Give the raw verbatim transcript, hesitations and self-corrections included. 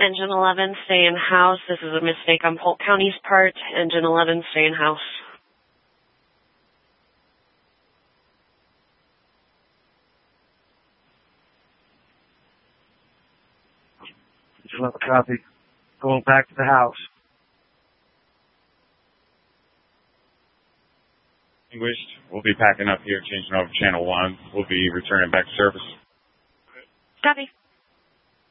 Engine eleven, stay in house. This is a mistake on Polk County's part. Engine eleven, stay in house. Engine eleven, copy. Going back to the house. Distinguished. We'll be packing up here, changing over channel one. We'll be returning back to service. Copy.